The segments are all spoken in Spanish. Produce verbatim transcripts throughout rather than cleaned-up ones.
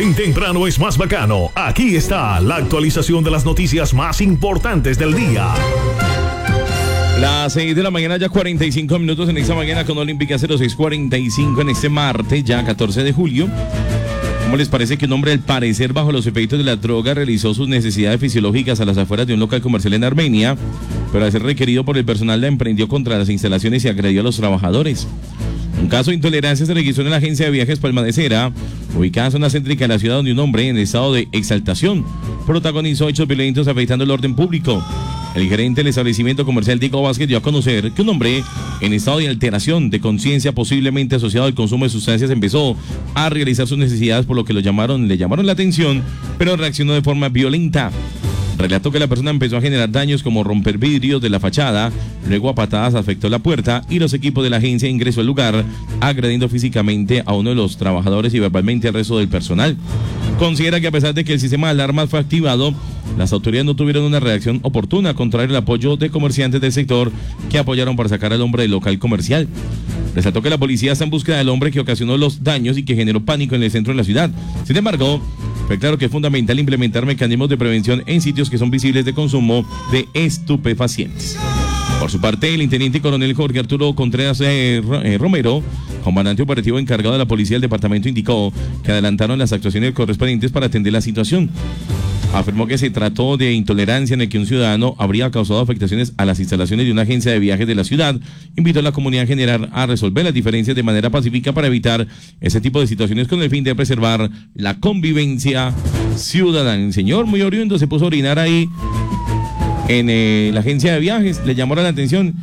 En Temprano es más bacano. Aquí está la actualización de las noticias más importantes del día. Las seis de la mañana, ya cuarenta y cinco minutos en esta mañana con Olímpica cero seis cuarenta y cinco en este martes, ya catorce de julio. ¿Cómo les parece que un hombre, al parecer bajo los efectos de la droga, realizó sus necesidades fisiológicas a las afueras de un local comercial en Armenia, pero al ser requerido por el personal la emprendió contra las instalaciones y agredió a los trabajadores? Un caso de intolerancia se registró en la agencia de viajes Palma de Cera, ubicada en zona céntrica de la ciudad, donde un hombre en estado de exaltación protagonizó hechos violentos afectando el orden público. El gerente del establecimiento comercial Diego Vázquez dio a conocer que un hombre en estado de alteración de conciencia, posiblemente asociado al consumo de sustancias, empezó a realizar sus necesidades, por lo que lo llamaron, le llamaron la atención, pero reaccionó de forma violenta. Relató que la persona empezó a generar daños como romper vidrios de la fachada, luego a patadas afectó la puerta y los equipos de la agencia ingresó al lugar, agrediendo físicamente a uno de los trabajadores y verbalmente al resto del personal. Considera que a pesar de que el sistema de alarmas fue activado, las autoridades no tuvieron una reacción oportuna, contrario al apoyo de comerciantes del sector que apoyaron para sacar al hombre del local comercial. Resaltó que la policía está en búsqueda del hombre que ocasionó los daños y que generó pánico en el centro de la ciudad. Sin embargo, fue claro que es fundamental implementar mecanismos de prevención en sitios que son visibles de consumo de estupefacientes. Por su parte, el intendente coronel Jorge Arturo Contreras eh, Romero, comandante operativo encargado de la policía del departamento, indicó que adelantaron las actuaciones correspondientes para atender la situación. Afirmó que se trató de intolerancia en el que un ciudadano habría causado afectaciones a las instalaciones de una agencia de viajes de la ciudad. Invitó a la comunidad en general a resolver las diferencias de manera pacífica para evitar ese tipo de situaciones con el fin de preservar la convivencia ciudadana. El señor, muy oriundo, se puso a orinar ahí en eh, la agencia de viajes, le llamó la atención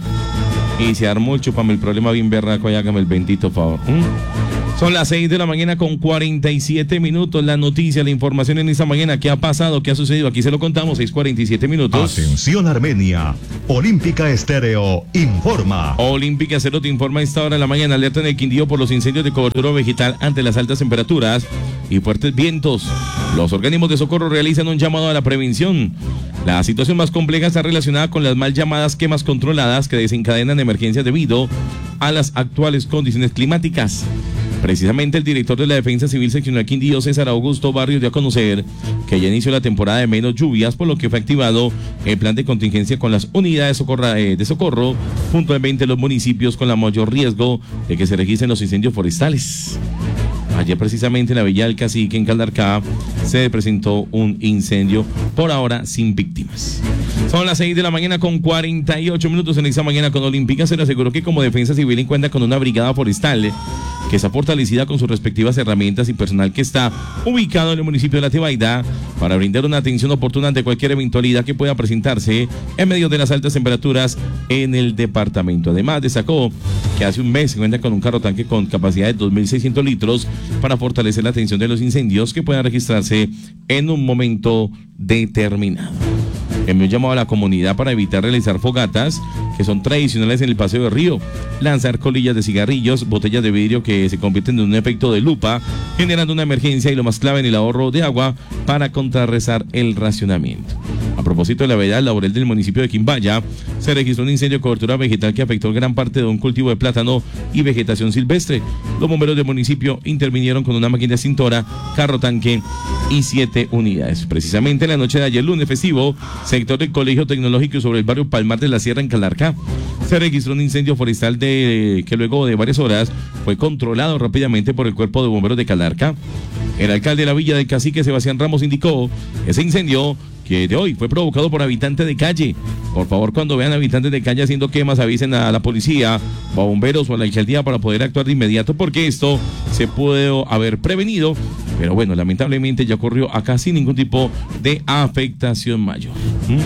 y se armó el chupame el problema bien berraco, y hágame el bendito favor. ¿Mm? Son las seis de la mañana con cuarenta y siete minutos. La noticia, la información en esta mañana. ¿Qué ha pasado? ¿Qué ha sucedido? Aquí se lo contamos. seis cuarenta y siete minutos. Atención Armenia. Olímpica Estéreo informa. Olímpica Estéreo te informa a esta hora de la mañana. Alerta en el Quindío por los incendios de cobertura vegetal ante las altas temperaturas y fuertes vientos. Los organismos de socorro realizan un llamado a la prevención. La situación más compleja está relacionada con las mal llamadas quemas controladas que desencadenan emergencias debido a las actuales condiciones climáticas. Precisamente el director de la Defensa Civil Seccional Quindío, César Augusto Barrios, dio a conocer que ya inició la temporada de menos lluvias, por lo que fue activado el plan de contingencia con las unidades socorra, eh, de socorro, puntualmente los municipios con la mayor riesgo de que se registren los incendios forestales. Ayer precisamente en la Villa del Cacique, en Calarcá, se presentó un incendio, por ahora sin víctimas. Son las seis de la mañana con cuarenta y ocho minutos en esta mañana con Olímpica. Se le aseguró que como Defensa Civil cuenta con una brigada forestal que está fortalecida con sus respectivas herramientas y personal que está ubicado en el municipio de La Tebaida para brindar una atención oportuna ante cualquier eventualidad que pueda presentarse en medio de las altas temperaturas en el departamento. Además, destacó que hace un mes se cuenta con un carro tanque con capacidad de dos mil seiscientos litros para fortalecer la atención de los incendios que puedan registrarse en un momento determinado. Envió un llamado a la comunidad para evitar realizar fogatas que son tradicionales en el paseo de río, lanzar colillas de cigarrillos, botellas de vidrio que se convierten en un efecto de lupa, generando una emergencia y lo más clave en el ahorro de agua para contrarrestar el racionamiento. A propósito de la verdad laboral del municipio de Quimbaya, se registró un incendio de cobertura vegetal que afectó gran parte de un cultivo de plátano y vegetación silvestre. Los bomberos del municipio intervinieron con una máquina extintora, carro tanque y siete unidades. Precisamente en la noche de ayer, lunes festivo, sector del Colegio Tecnológico sobre el barrio Palmar de la Sierra en Calarcá, se registró un incendio forestal de, que luego de varias horas fue controlado rápidamente por el cuerpo de bomberos de Calarcá. El alcalde de la Villa del Cacique, Sebastián Ramos, indicó que ese incendio que de hoy fue provocado por habitantes de calle. Por favor, cuando vean habitantes de calle haciendo quemas, avisen a la policía o a bomberos o a la alcaldía para poder actuar de inmediato, porque esto se pudo haber prevenido. Pero bueno, lamentablemente ya ocurrió acá sin ningún tipo de afectación mayor. ¿Mm?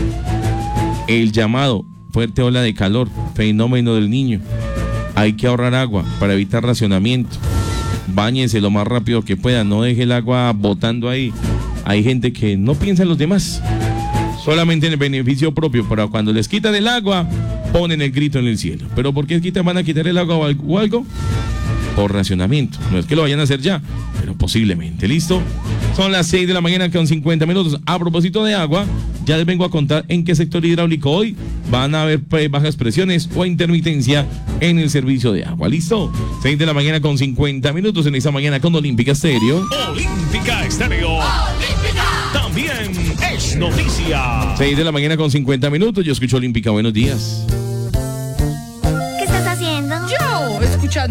El llamado, fuerte ola de calor, fenómeno del niño. Hay que ahorrar agua para evitar racionamiento. Báñense lo más rápido que puedan, no deje el agua botando ahí. Hay gente que no piensa en los demás, solamente en el beneficio propio, pero cuando les quitan el agua, ponen el grito en el cielo. ¿Pero por qué quitan, van a quitar el agua o algo? Por racionamiento. No es que lo vayan a hacer ya, pero posiblemente. ¿Listo? Son las seis de la mañana con cincuenta minutos. A propósito de agua, ya les vengo a contar en qué sector hidráulico hoy van a haber pues, bajas presiones o intermitencia en el servicio de agua. ¿Listo? seis de la mañana con cincuenta minutos en esta mañana con Olímpica Estéreo. Olímpica Estéreo. Olímpica. También es noticia. seis de la mañana con cincuenta minutos. Yo escucho Olímpica. Buenos días.